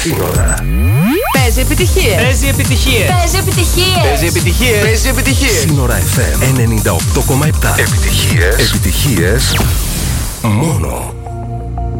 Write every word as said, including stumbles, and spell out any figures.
Σύνορα. Παίζει επιτυχίες. Παίζει επιτυχίες. Παίζει επιτυχίες. Παίζει επιτυχίες. Παίζει επιτυχίες. Σύνορα εφ εμ ενενήντα οκτώ κόμμα επτά. Επιτυχίες. Επιτυχίες μόνο